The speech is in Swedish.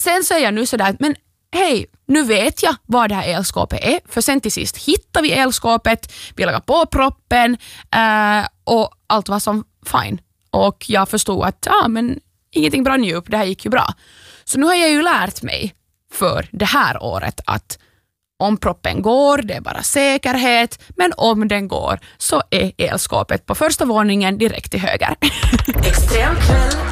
sen så är jag nu sådär att men hej, nu vet jag vad det här elskåpet är. För sen till sist hittar vi elskåpet, vi lägger på proppen och allt var som fine. Och jag förstod att men ingenting brann ju upp, det här gick ju bra. Så nu har jag ju lärt mig för det här året att om proppen går, det är bara säkerhet, men om den går så är elskåpet på första våningen direkt till höger. Extrem kväll